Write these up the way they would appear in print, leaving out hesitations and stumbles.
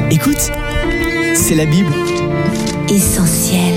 Écoute, c'est la Bible. Essentiel.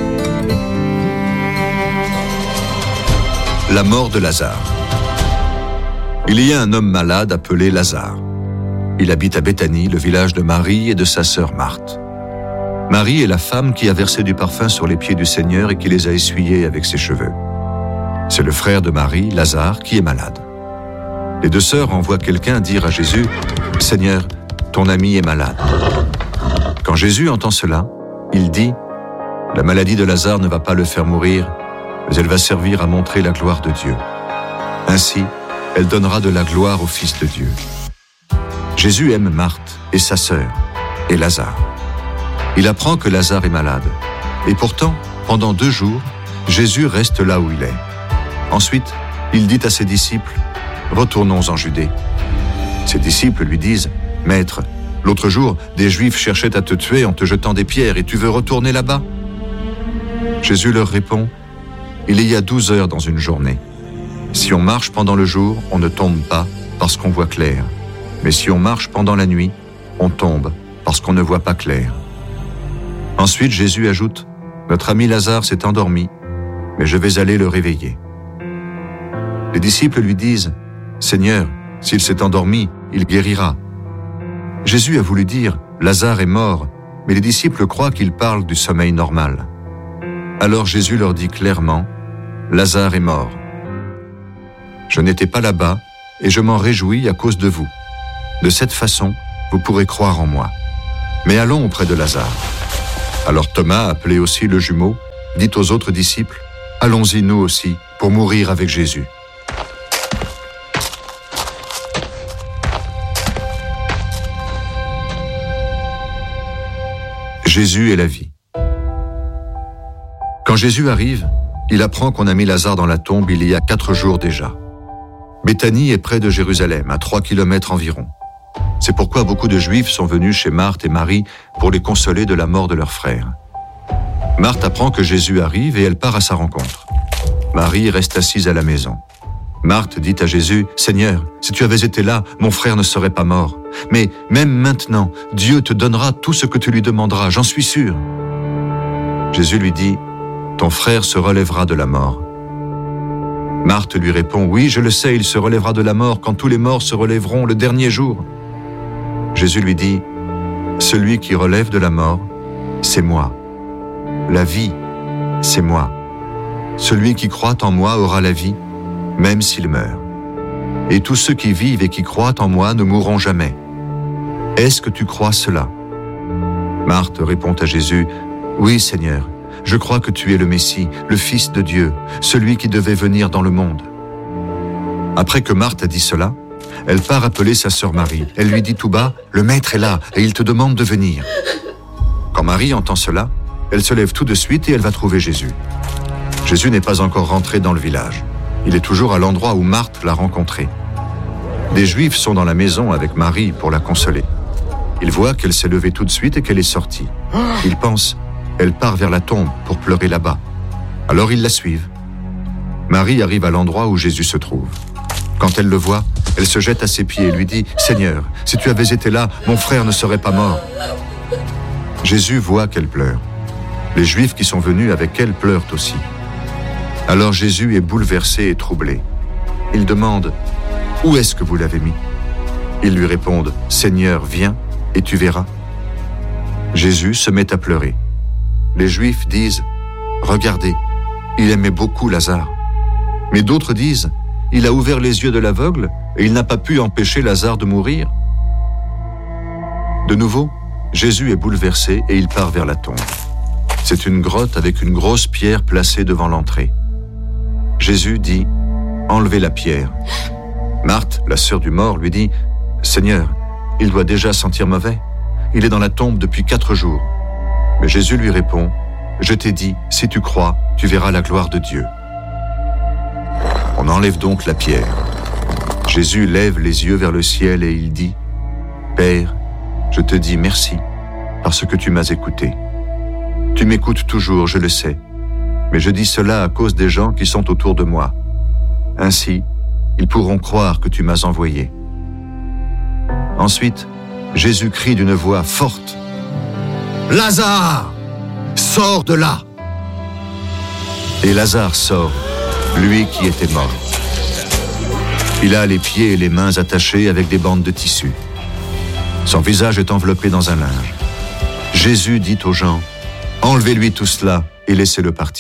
La mort de Lazare. Il y a un homme malade appelé Lazare. Il habite à Béthanie, le village de Marie et de sa sœur Marthe. Marie est la femme qui a versé du parfum sur les pieds du Seigneur et qui les a essuyés avec ses cheveux. C'est le frère de Marie, Lazare, qui est malade. Les deux sœurs envoient quelqu'un dire à Jésus « Seigneur, ton ami est malade. » Quand Jésus entend cela, il dit « La maladie de Lazare ne va pas le faire mourir, mais elle va servir à montrer la gloire de Dieu. Ainsi, elle donnera de la gloire au Fils de Dieu. » Jésus aime Marthe et sa sœur et Lazare. Il apprend que Lazare est malade. Et pourtant, pendant 2 jours, Jésus reste là où il est. Ensuite, il dit à ses disciples « Retournons en Judée. » Ses disciples lui disent « Maître, l'autre jour, des Juifs cherchaient à te tuer en te jetant des pierres et tu veux retourner là-bas ?» Jésus leur répond « Il y a 12 heures dans une journée. Si on marche pendant le jour, on ne tombe pas parce qu'on voit clair. Mais si on marche pendant la nuit, on tombe parce qu'on ne voit pas clair. » Ensuite, Jésus ajoute « Notre ami Lazare s'est endormi, mais je vais aller le réveiller. » Les disciples lui disent « Seigneur, s'il s'est endormi, il guérira. » Jésus a voulu dire « Lazare est mort », mais les disciples croient qu'il parle du sommeil normal. Alors Jésus leur dit clairement « Lazare est mort. Je n'étais pas là-bas et je m'en réjouis à cause de vous. De cette façon, vous pourrez croire en moi. Mais allons auprès de Lazare. » Alors Thomas, appelé aussi le jumeau, dit aux autres disciples « Allons-y nous aussi pour mourir avec Jésus. » Jésus est la vie. Quand Jésus arrive, il apprend qu'on a mis Lazare dans la tombe il y a 4 jours déjà. Béthanie est près de Jérusalem, à 3 kilomètres environ. C'est pourquoi beaucoup de Juifs sont venus chez Marthe et Marie pour les consoler de la mort de leur frère. Marthe apprend que Jésus arrive et elle part à sa rencontre. Marie reste assise à la maison. Marthe dit à Jésus « Seigneur, si tu avais été là, mon frère ne serait pas mort. Mais même maintenant, Dieu te donnera tout ce que tu lui demanderas, j'en suis sûr. » Jésus lui dit « Ton frère se relèvera de la mort. » Marthe lui répond « Oui, je le sais, il se relèvera de la mort quand tous les morts se relèveront le dernier jour. » Jésus lui dit « Celui qui relève de la mort, c'est moi. La vie, c'est moi. Celui qui croit en moi aura la vie, même s'il meurt. Et tous ceux qui vivent et qui croient en moi ne mourront jamais. Est-ce que tu crois cela ?» Marthe répond à Jésus « Oui, Seigneur, je crois que tu es le Messie, le Fils de Dieu, celui qui devait venir dans le monde. » Après que Marthe a dit cela, elle part appeler sa sœur Marie. Elle lui dit tout bas « Le Maître est là et il te demande de venir. » Quand Marie entend cela, elle se lève tout de suite et elle va trouver Jésus. Jésus n'est pas encore rentré dans le village. Il est toujours à l'endroit où Marthe l'a rencontré. Des Juifs sont dans la maison avec Marie pour la consoler. Ils voient qu'elle s'est levée tout de suite et qu'elle est sortie. Ils pensent « Elle part vers la tombe pour pleurer là-bas. » Alors ils la suivent. Marie arrive à l'endroit où Jésus se trouve. Quand elle le voit, elle se jette à ses pieds et lui dit « Seigneur, si tu avais été là, mon frère ne serait pas mort. » Jésus voit qu'elle pleure. Les Juifs qui sont venus avec elle pleurent aussi. Alors Jésus est bouleversé et troublé. Il demande « Où est-ce que vous l'avez mis ?» Ils lui répondent « Seigneur, viens et tu verras. » Jésus se met à pleurer. Les Juifs disent « Regardez, il aimait beaucoup Lazare. » Mais d'autres disent « Il a ouvert les yeux de l'aveugle et il n'a pas pu empêcher Lazare de mourir. » De nouveau, Jésus est bouleversé et il part vers la tombe. C'est une grotte avec une grosse pierre placée devant l'entrée. Jésus dit « Enlevez la pierre. » Marthe, la sœur du mort, lui dit « Seigneur, il doit déjà sentir mauvais. Il est dans la tombe depuis 4 jours. » Mais Jésus lui répond « Je t'ai dit, si tu crois, tu verras la gloire de Dieu. » On enlève donc la pierre. Jésus lève les yeux vers le ciel et il dit « Père, je te dis merci parce que tu m'as écouté. Tu m'écoutes toujours, je le sais, mais je dis cela à cause des gens qui sont autour de moi. Ainsi, ils pourront croire que tu m'as envoyé. » Ensuite, Jésus crie d'une voix forte, « Lazare, sors de là !» Et Lazare sort, lui qui était mort. Il a les pieds et les mains attachés avec des bandes de tissu. Son visage est enveloppé dans un linge. Jésus dit aux gens, « Enlevez-lui tout cela et laissez-le partir. »